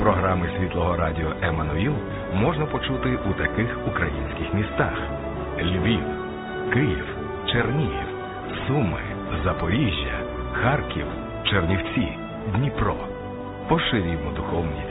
Програми Світлого Радіо Еммануїл можна почути у таких українських містах: Львів, Київ, Чернігів, Суми, Запоріжжя, Харків, Чернівці, Дніпро. Поширюємо духовні